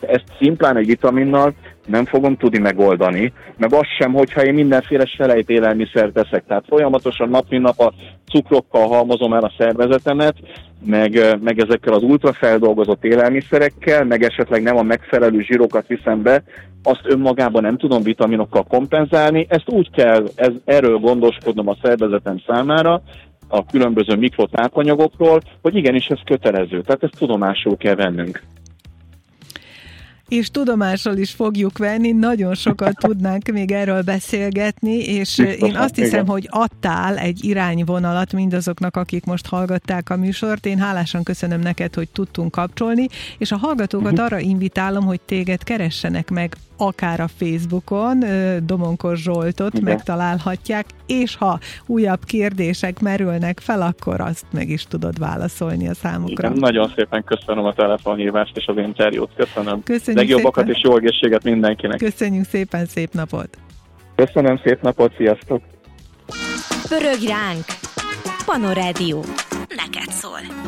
ezt szimplán egy vitaminnal nem fogom tudni megoldani, meg az sem, hogyha én mindenféle selejt élelmiszert teszek. Tehát folyamatosan nap mint nap a cukrokkal halmozom el a szervezetemet, meg ezekkel az ultrafeldolgozott élelmiszerekkel, meg esetleg nem a megfelelő zsírokat viszem be, azt önmagában nem tudom vitaminokkal kompenzálni. Ezt úgy kell erről gondoskodnom a szervezetem számára, a különböző mikrotápanyagokról, hogy igenis ez kötelező. Tehát ezt tudomásul kell vennünk. És tudomásul is fogjuk venni, nagyon sokat tudnánk még erről beszélgetni, és biztosan, én azt hiszem, igen, hogy adtál egy irányvonalat mindazoknak, akik most hallgatták a műsort. Én hálásan köszönöm neked, hogy tudtunk kapcsolni, és a hallgatókat arra invitálom, hogy téged keressenek meg akár a Facebookon, Domonkos Zsoltot igen, megtalálhatják, és ha újabb kérdések merülnek fel, akkor azt meg is tudod válaszolni a számukra. igen, nagyon szépen köszönöm a telefonhívást és az interjút. Köszönöm. Köszönjük Legjobbakat szépen. és jó egészséget mindenkinek. Köszönjük szépen, szép napot! Köszönöm, szép napot, sziasztok! Pörög ránk! Panorádió. Neked szól.